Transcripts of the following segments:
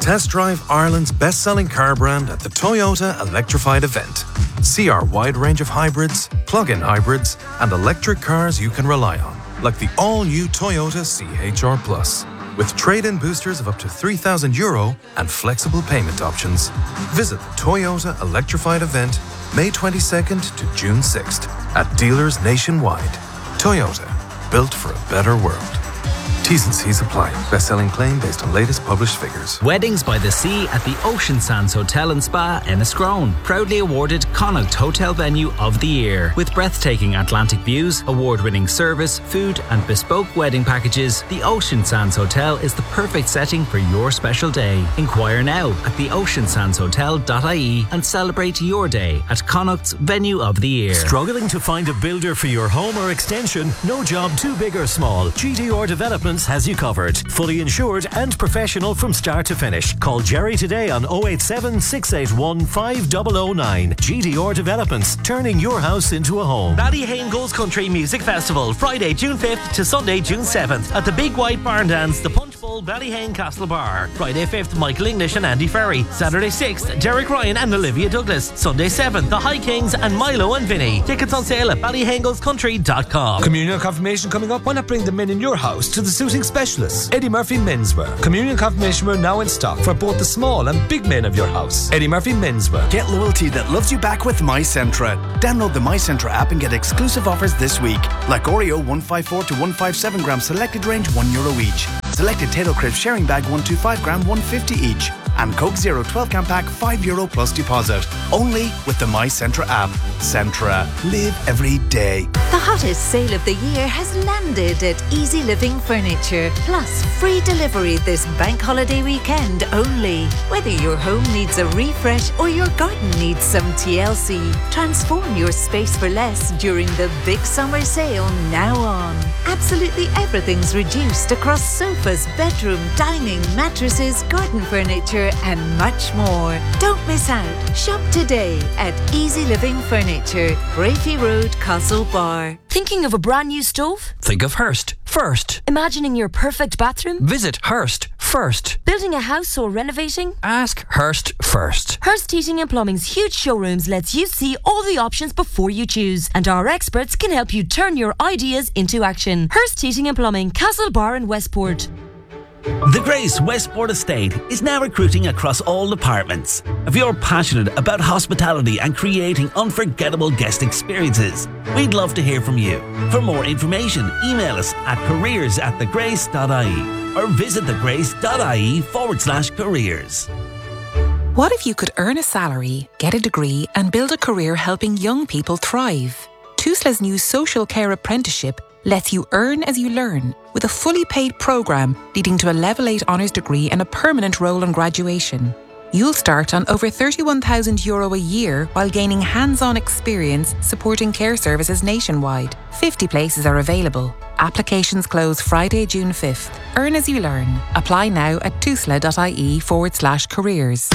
Test drive Ireland's best-selling car brand at the Toyota Electrified event. See our wide range of hybrids, plug-in hybrids, and electric cars you can rely on, like the all-new Toyota CHR Plus, with trade-in boosters of up to €3,000 and flexible payment options. Visit the Toyota Electrified event May 22nd to June 6th at dealers nationwide. Toyota, built for a better world. T's and C's apply. Best-selling claim based on latest published figures. Weddings by the Sea at the Ocean Sands Hotel and Spa, Enniscrone. Proudly awarded Connaught Hotel Venue of the Year. With breathtaking Atlantic views, award-winning service, food and bespoke wedding packages, the Ocean Sands Hotel is the perfect setting for your special day. Inquire now at theoceansandshotel.ie and celebrate your day at Connaught's Venue of the Year. Struggling to find a builder for your home or extension? No job too big or small. GDR Developments has you covered. Fully insured and professional from start to finish. Call Jerry today on 087 681 5009. GDR Developments, turning your house into a home. Ballyhane Goes Country Music Festival, Friday, June 5th to Sunday, June 7th at the Big White Barn Dance, the Punch Bowl Ballyhane Castle Bar. Friday 5th, Michael English and Andy Ferry. Saturday 6th, Derek Ryan and Olivia Douglas. Sunday 7th, the High Kings and Milo and Vinny. Tickets on sale at ballyhanegoescountry.com. Communion confirmation coming up. Why not bring the men in your house to the suiting specialist, Eddie Murphy Menswear. Communion confirmation wear now in stock for both the small and big men of your house. Eddie Murphy Menswear. Get loyalty that loves you back with MyCentra. Download the MyCentra app and get exclusive offers this week, like Oreo 154 to 157 gram selected range €1 each. Selected Tato Crisp sharing bag 125 gram $1.50 each. And Coke Zero 12 can pack €5 plus deposit. Only with the MyCentra app. Centra. Live every day. The hottest sale of the year has landed at Easy Living Furniture. Plus free delivery this bank holiday weekend only. Whether your home needs a refresh or your garden needs some TLC, transform your space for less during the big summer sale now on. Absolutely everything's reduced across sofas, bedroom, dining, mattresses, garden furniture and much more. Don't miss out. Shop today at Easy Living Furniture, Brafey Road, Castlebar. Thinking of a brand new stove? Think of Hearst first. Imagining your perfect bathroom? Visit Hearst first. Building a house or renovating? Ask Hearst first. Hearst Heating and Plumbing's huge showrooms lets you see all the options before you choose, and our experts can help you turn your ideas into action. Hearst Heating and Plumbing, Castlebar and Westport. The Grace Westport Estate is now recruiting across all departments. If you're passionate about hospitality and creating unforgettable guest experiences, we'd love to hear from you. For more information, email us at careers@thegrace.ie or visit thegrace.ie/careers. What if you could earn a salary, get a degree and build a career helping young people thrive? TUSLA's new social care apprenticeship lets you earn as you learn with a fully paid programme leading to a Level 8 honours degree and a permanent role on graduation. You'll start on over €31,000 a year while gaining hands-on experience supporting care services nationwide. 50 places are available. Applications close Friday, June 5th. Earn as you learn. Apply now at tusla.ie/careers.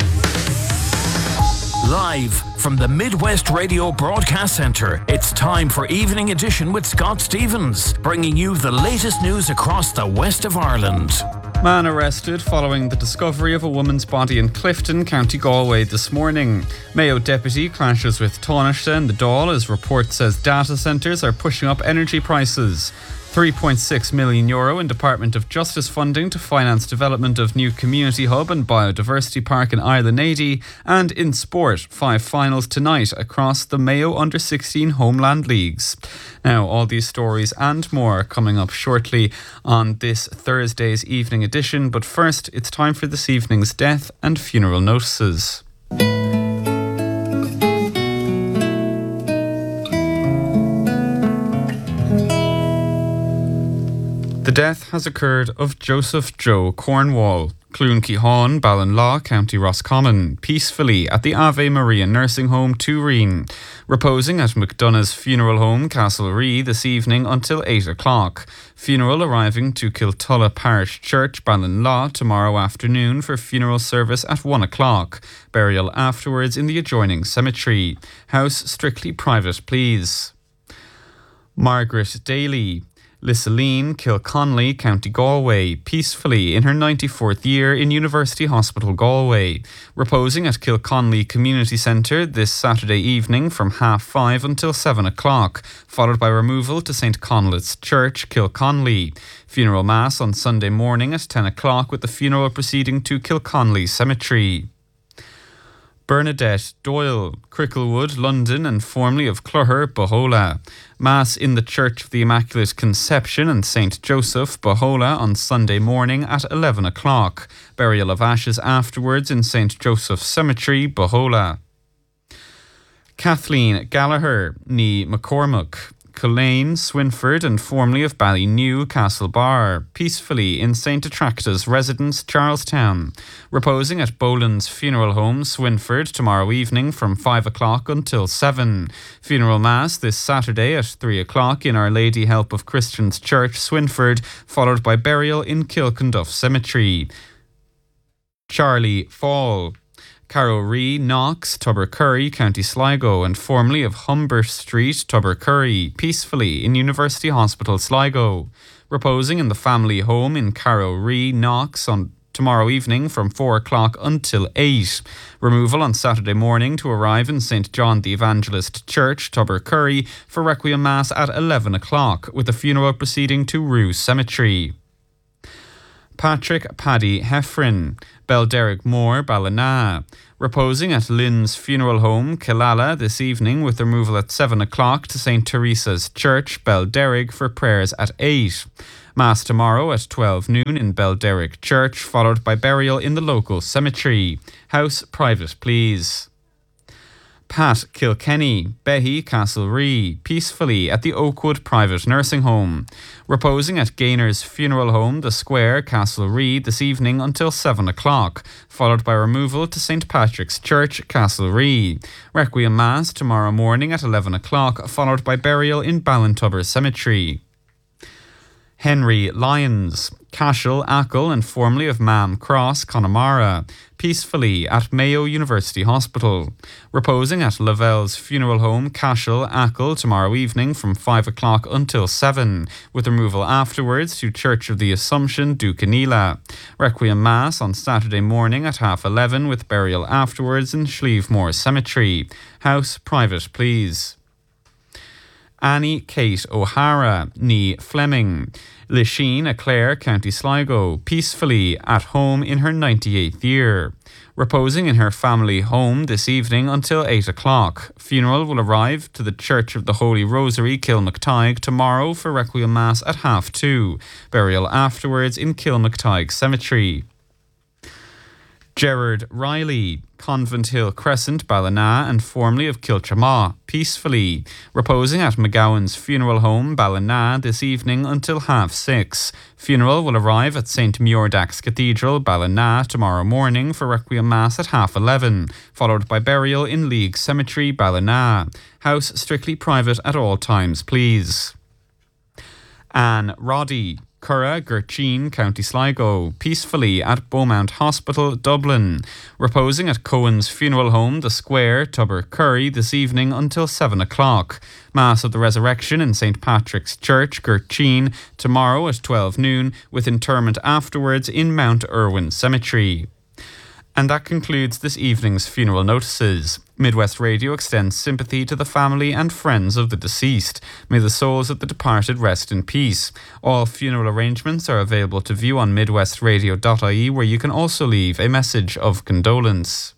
Live from the Midwest Radio Broadcast Centre, it's time for Evening Edition with Scott Stevens, bringing you the latest news across the west of Ireland. Man arrested following the discovery of a woman's body in Clifton, County Galway this morning. Mayo deputy clashes with Taoiseach in the Dáil as report says data centres are pushing up energy prices. €3.6 million in Department of Justice funding to finance development of new community hub and biodiversity park in Ireland 80. And in sport, 5 finals tonight across the Mayo Under-16 Homeland Leagues. Now, all these stories and more coming up shortly on this Thursday's evening edition. But first, it's time for this evening's death and funeral notices. The death has occurred of Joseph Joe Cornwall, Clún Ciháin, Ballinlaw, County Roscommon, peacefully at the Ave Maria Nursing Home Turin, reposing at McDonagh's Funeral Home, Castlerea, this evening until 8 o'clock. Funeral arriving to Kiltulla Parish Church, Ballinlaw, tomorrow afternoon for funeral service at 1 o'clock. Burial afterwards in the adjoining cemetery. House strictly private, please. Margaret Daly. Lissaleen Kilconley, County Galway, peacefully in her 94th year in University Hospital Galway, reposing at Kilconley Community Centre this Saturday evening from 5:30 until 7 o'clock, followed by removal to St Conleth's Church, Kilconley. Funeral Mass on Sunday morning at 10 o'clock with the funeral proceeding to Kilconley Cemetery. Bernadette Doyle, Cricklewood, London, and formerly of Clogher, Bohola. Mass in the Church of the Immaculate Conception and St Joseph, Bohola, on Sunday morning at 11 o'clock. Burial of ashes afterwards in St Joseph's Cemetery, Bohola. Kathleen Gallagher, ní McCormack, Culane, Swinford, and formerly of Ballynew, Castlebar, peacefully in St Attracta's residence, Charlestown, reposing at Boland's Funeral Home, Swinford, tomorrow evening from 5 o'clock until 7. Funeral Mass this Saturday at 3 o'clock in Our Lady Help of Christians Church, Swinford, followed by burial in Kilkenduff Cemetery. Charlie Fall, Carrowree, Knox, Tubbercurry, County Sligo, and formerly of Humber Street, Tubbercurry, peacefully in University Hospital Sligo, reposing in the family home in Carrowree, Knox, on tomorrow evening from 4 o'clock until 8. Removal on Saturday morning to arrive in St John the Evangelist Church, Tubbercurry, for Requiem Mass at 11 o'clock, with the funeral proceeding to Rue Cemetery. Patrick Paddy Heffron, Belderrick Moore, Ballina, reposing at Lynn's Funeral Home, Killala, this evening with removal at 7 o'clock to St Teresa's Church, Belderrick, for prayers at 8. Mass tomorrow at 12 noon in Belderrick Church, followed by burial in the local cemetery. House private, please. Pat Kilkenny, Behy, Castleree, peacefully at the Oakwood Private Nursing Home, reposing at Gaynor's Funeral Home, The Square, Castleree, this evening until 7 o'clock, followed by removal to St Patrick's Church, Castleree. Requiem Mass tomorrow morning at 11 o'clock, followed by burial in Ballintubber Cemetery. Henry Lyons, Cashel, Achill, and formerly of Mam Cross, Connemara, peacefully at Mayo University Hospital, reposing at Lavelle's Funeral Home, Cashel, Achill, tomorrow evening from 5 o'clock until 7, with removal afterwards to Church of the Assumption, Ducanila. Requiem Mass on Saturday morning at 11:30, with burial afterwards in Schlievemore Cemetery. House private, please. Annie Kate O'Hara, ní Fleming, Lisheen, Clare, County Sligo, peacefully at home in her 98th year, reposing in her family home this evening until 8 o'clock. Funeral will arrive to the Church of the Holy Rosary, Kilmactyghe, tomorrow for Requiem Mass at 2:30. Burial afterwards in Kilmactyghe Cemetery. Gerard Riley, Convent Hill Crescent, Ballina, and formerly of Kilchamaw, peacefully, reposing at McGowan's Funeral Home, Ballina, this evening until 6:30. Funeral will arrive at St Muirdax Cathedral, Ballina, tomorrow morning for Requiem Mass at 11:30, followed by burial in League Cemetery, Ballina. House strictly private at all times, please. Anne Roddy, Curra, Gurcheen, County Sligo, peacefully at Beaumont Hospital, Dublin, reposing at Cohen's Funeral Home, The Square, Tubbercurry, this evening until 7 o'clock. Mass of the Resurrection in St Patrick's Church, Gurcheen, tomorrow at 12 noon, with interment afterwards in Mount Irwin Cemetery. And that concludes this evening's funeral notices. Midwest Radio extends sympathy to the family and friends of the deceased. May the souls of the departed rest in peace. All funeral arrangements are available to view on midwestradio.ie, where you can also leave a message of condolence.